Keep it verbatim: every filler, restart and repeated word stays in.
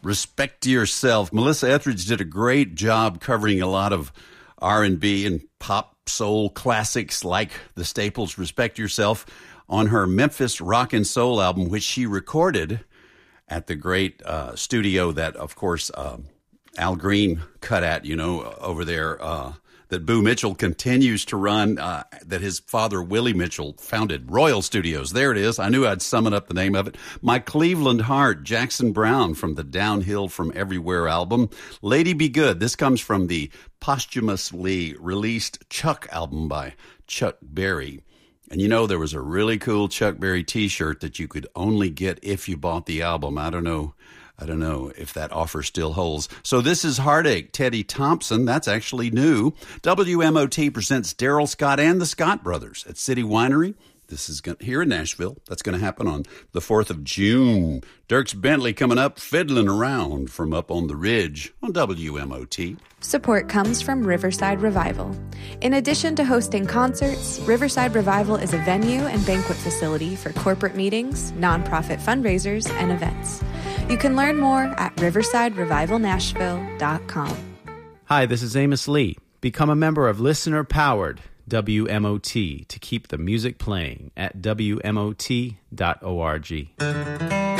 Respect Yourself. Melissa Etheridge did a great job covering a lot of R and B and pop soul classics like the staples Respect Yourself on her Memphis Rock and Soul album, which she recorded at the great uh, studio that, of course, uh, Al Green cut at, you know, over there, uh, that Boo Mitchell continues to run, uh, that his father, Willie Mitchell, founded Royal Studios. There it is. I knew I'd summon up the name of it. My Cleveland Heart, Jackson Browne from the Downhill from Everywhere album. Lady Be Good. This comes from the posthumously released Chuck album by Chuck Berry. And you know, there was a really cool Chuck Berry t-shirt that you could only get if you bought the album. I don't know. I don't know if that offer still holds. So this is Heartache, Teddy Thompson. That's actually new. W M O T presents Daryl Scott and the Scott Brothers at City Winery. This is here in Nashville. That's going to happen on the fourth of June. Dierks Bentley coming up, fiddling around from up on the ridge on W M O T. Support comes from Riverside Revival. In addition to hosting concerts, Riverside Revival is a venue and banquet facility for corporate meetings, nonprofit fundraisers, and events. You can learn more at riverside revival nashville dot com. Hi, this is Amos Lee. Become a member of listener-powered W M O T to keep the music playing at W M O T dot org.